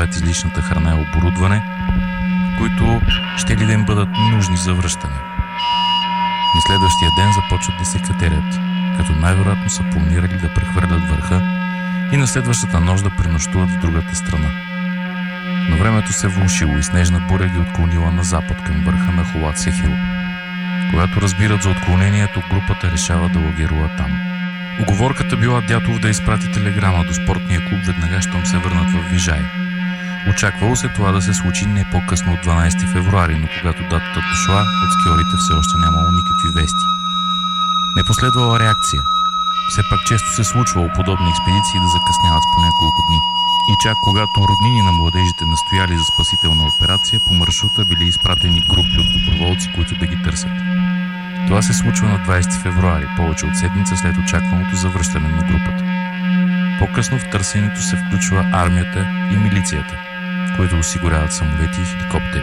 предоставят излишната храна и оборудване, които ще ли да им бъдат нужни за връщане. На следващия ден започват да се катерят, като най-вероятно са планирали да прехвърлят върха и на следващата нощ да пренощуват в другата страна. Но времето се влошило и снежна буря ги отклонила на запад към върха на Холатсе Хил. Когато разбират за отклонението, групата решава да лагерува там. Уговорката била Дятов да изпрати телеграма до спортния клуб веднага, щом се върнат в Вижай. Очаквало се това да се случи не по-късно от 12 февруари, но когато датата дошла, от скиорите все още нямало никакви вести. Не последвала реакция. Все пак често се случвало подобни експедиции да закъсняват с по няколко дни. И чак когато роднини на младежите настояли за спасителна операция, по маршрута били изпратени групи от доброволци, които да ги търсят. Това се случва на 20 февруари, повече от седмица след очакваното завръщане на групата. По-късно в търсенето се включва армията и милицията, които осигуряват самолети и хеликоптери.